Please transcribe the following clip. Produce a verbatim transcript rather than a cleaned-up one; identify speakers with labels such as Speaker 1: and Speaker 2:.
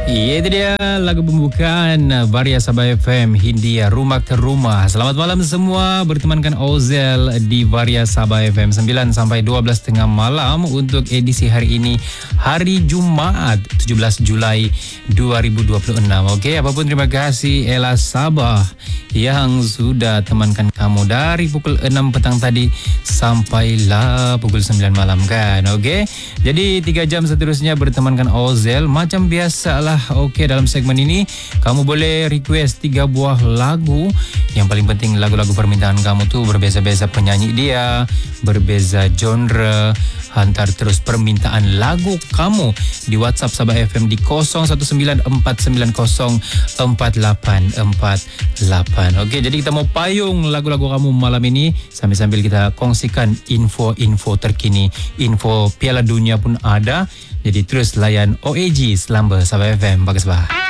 Speaker 1: Iya, itu dia lagu pembukaan Varia Sabah F M Hindia Rumah ke Rumah. Selamat malam semua, bertemankan Ozel di Varia Sabah F M sembilan sampai dua belas tengah malam untuk edisi hari ini, hari Jumaat tujuh belas Julai dua ribu dua puluh enam. Okey, apapun terima kasih Ella Sabah yang sudah temankan kamu dari pukul enam petang tadi sampailah pukul sembilan malam kan. Okey. Jadi tiga jam seterusnya bertemankan Ozel macam biasalah. Okey, dalam segmen ini kamu boleh request tiga buah lagu. Yang paling penting lagu-lagu permintaan kamu tuh berbeza-beza penyanyi dia, berbeza genre. Hantar terus permintaan lagu kamu di WhatsApp Sabah F M di kosong satu sembilan empat sembilan kosong empat lapan empat lapan. Okey, jadi kita mau payung lagu-lagu kamu malam ini sambil-sambil kita kongsikan info-info terkini. Info Piala Dunia pun ada. Jadi terus layan O A G Selamba Sabah F M. Bagus bah.